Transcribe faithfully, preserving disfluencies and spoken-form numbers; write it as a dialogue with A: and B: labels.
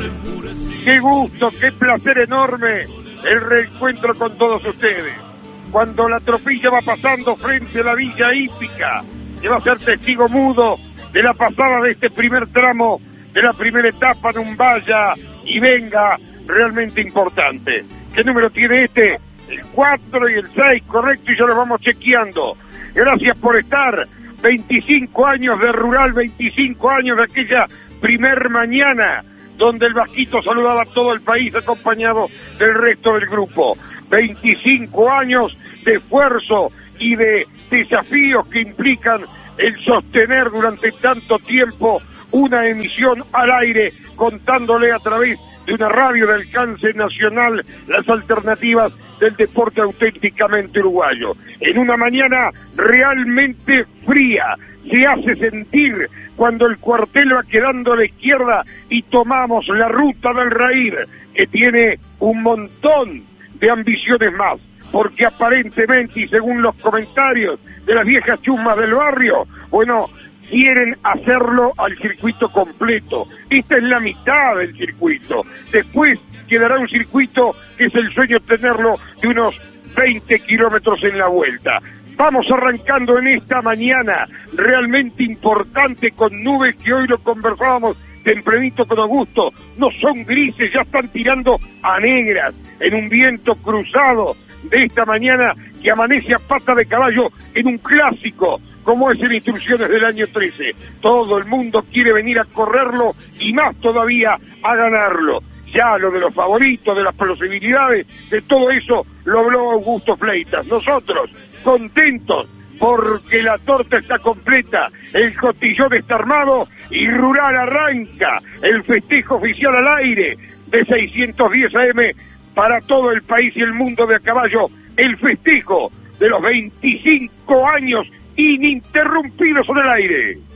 A: Qué gusto, qué placer enorme el reencuentro con todos ustedes. Cuando la tropilla va pasando frente a la Villa Hípica, que va a ser testigo mudo de la pasada de este primer tramo, de la primera etapa de un vaya y venga realmente importante. ¿Qué número tiene este? El cuatro y el seis, correcto, y ya lo vamos chequeando. Gracias por estar. veinticinco años de Rural, veinticinco años de aquella primer mañana donde el Vasquito saludaba a todo el país acompañado del resto del grupo. veinticinco años de esfuerzo y de desafíos que implican el sostener durante tanto tiempo una emisión al aire, contándole a través de una radio de alcance nacional las alternativas del deporte auténticamente uruguayo. En una mañana realmente fría, se hace sentir cuando el cuartel va quedando a la izquierda y tomamos la ruta del Raír, que tiene un montón de ambiciones más, porque aparentemente, y según los comentarios de las viejas chusmas del barrio, bueno, quieren hacerlo al circuito completo. Esta es la mitad del circuito. Después quedará un circuito que es el sueño tenerlo de unos veinte kilómetros en la vuelta. Vamos arrancando en esta mañana realmente importante, con nubes que hoy lo conversábamos tempranito con Augusto, no son grises, ya están tirando a negras en un viento cruzado de esta mañana que amanece a pata de caballo en un clásico como es en Instrucciones del año trece. Todo el mundo quiere venir a correrlo y más todavía a ganarlo. Ya lo de los favoritos, de las posibilidades, de todo eso lo habló Augusto Fleitas. Nosotros, contentos, porque la torta está completa, el cotillón está armado y Rural arranca el festejo oficial al aire de seiscientos diez A M para todo el país y el mundo de a caballo, el festejo de los veinticinco años ininterrumpidos en el aire.